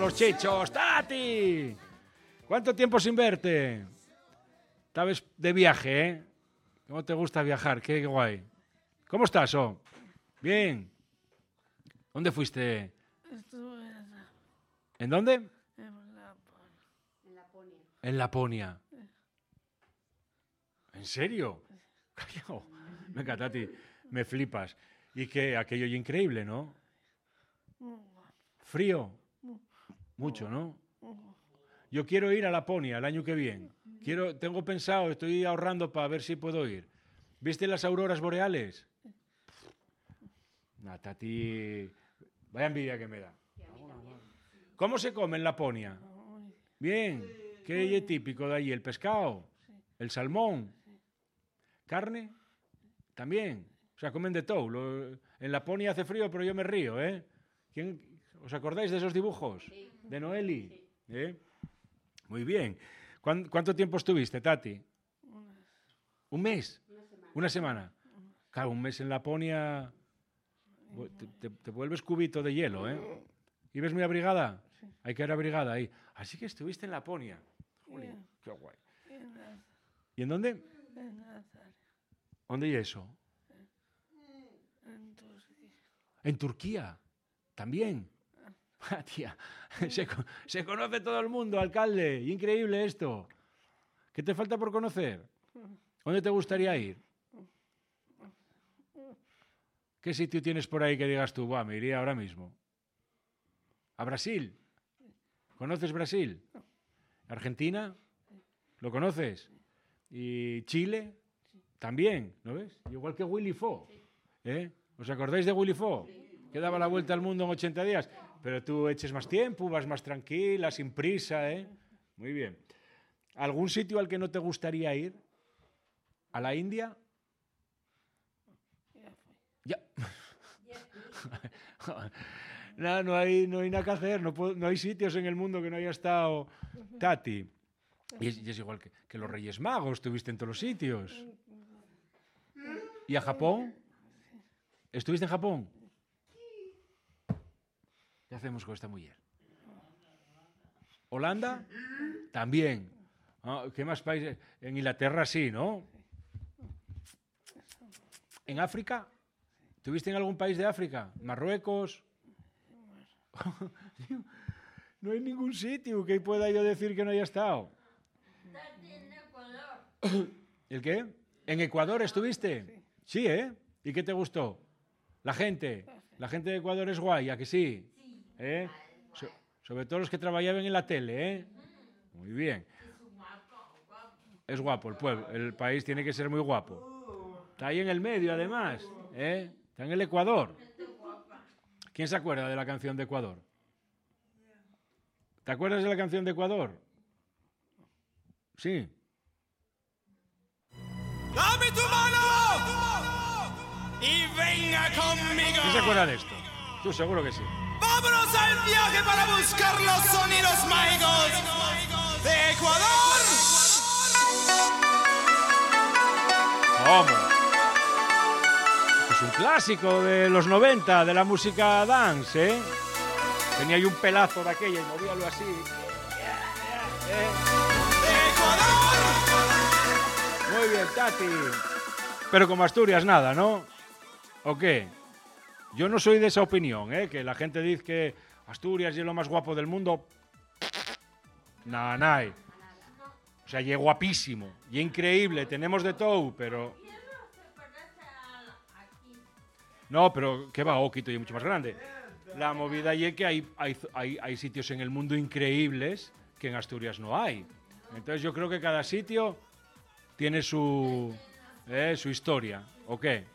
los chichos. ¡Tati! ¿Cuánto tiempo sin verte? Estabas de viaje, ¿eh? ¿Cómo te gusta viajar? Qué guay. ¿Cómo estás, oh? Bien. ¿Dónde fuiste? Estuve ¿En dónde? en Laponia. En Laponia. ¿En serio? Callao. Venga, Tati, me flipas. Y que aquello es increíble, ¿no? Frío. Mucho, ¿no? Yo quiero ir a Laponia el año que viene. Tengo pensado, estoy ahorrando para ver si puedo ir. ¿Viste las auroras boreales? Nah, Tati, vaya envidia que me da. ¿Cómo se come en Laponia? Bien. ¿Qué es típico de allí? ¿El pescado? ¿El salmón? ¿Carne? También. O sea, comen de todo. En Laponia hace frío, pero yo me río, ¿eh? ¿Os acordáis de esos dibujos? Sí. ¿De Noeli? ¿Eh? Muy bien. ¿Cuánto tiempo estuviste, Tati? ¿Un mes? ¿Una semana? Claro, un mes en Laponia te vuelves cubito de hielo, ¿eh? ¿Y ves muy abrigada? Sí. Hay que ir abrigada ahí. Así que estuviste en Laponia. Jolín, qué guay. ¿Y en dónde? En Nazaria. ¿Dónde es eso? En Turquía. ¿En Turquía? ¿También? Tía, se conoce todo el mundo, alcalde. Increíble esto. ¿Qué te falta por conocer? ¿Dónde te gustaría ir? ¿Qué sitio tienes por ahí que digas tú, me iría ahora mismo? ¿A Brasil? ¿Conoces Brasil? ¿Argentina? ¿Lo conoces? ¿Y Chile? También, ¿no ves? Igual que Willy Fogg. ¿Eh? ¿Os acordáis de Willy Fogg? Que daba la vuelta al mundo en 80 días. Pero tú eches más tiempo, vas más tranquila, sin prisa, ¿eh? Muy bien. ¿Algún sitio al que no te gustaría ir? ¿A la India? Ya. No hay nada que hacer, no hay sitios en el mundo que no haya estado Tati. Y es igual que los Reyes Magos, estuviste en todos los sitios. ¿Y a Japón? ¿Estuviste en Japón? ¿Qué hacemos con esta mujer? ¿Holanda? También. ¿Qué más países? En Inglaterra sí, ¿no? ¿En África? ¿Estuviste en algún país de África? ¿Marruecos? No hay ningún sitio que pueda yo decir que no haya estado. En Ecuador. ¿El qué? ¿En Ecuador estuviste? Sí, ¿eh? ¿Y qué te gustó? La gente de Ecuador es guay, ¿a que sí? ¿Eh? Sobre todo los que trabajaban en la tele, ¿eh? Muy bien. Es guapo el pueblo, el país tiene que ser muy guapo. Está ahí en el medio, además, ¿eh? Está en el Ecuador. ¿Quién se acuerda de la canción de Ecuador? ¿Te acuerdas de la canción de Ecuador? Sí. ¡Dame tu mano! ¡Y venga conmigo! ¿Quién se acuerda de esto? Tú seguro que sí. ¡Vámonos al viaje para buscar los sonidos mágicos de Ecuador! ¿Cómo? Es un clásico de los 90, de la música dance, ¿eh? Tenía ahí un pelazo de aquella y movíalo así. ¡Ecuador! Muy bien, Tati. Pero como Asturias nada, ¿no? ¿O qué? Yo no soy de esa opinión, ¿eh? Que la gente dice que Asturias es lo más guapo del mundo. Nada. O sea, y es guapísimo, y increíble, tenemos de todo, pero... No, pero ¿qué va? Quito y mucho más grande. La movida y es que hay sitios en el mundo increíbles que en Asturias no hay. Entonces yo creo que cada sitio tiene su historia, ¿o qué?